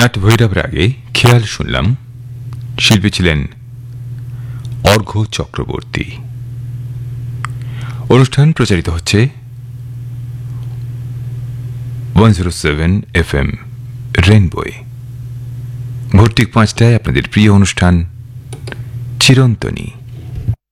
Nut ভৈরবের আগে খেয়াল শুনলাম, শিল্পী ছিলেন অর্ঘ্য চক্রবর্তী। অনুষ্ঠান প্রচারিত হচ্ছে 107 FM রেনবোয়। ভোর ঠিক 5টায় আপনাদের প্রিয় অনুষ্ঠান চিরন্তনী।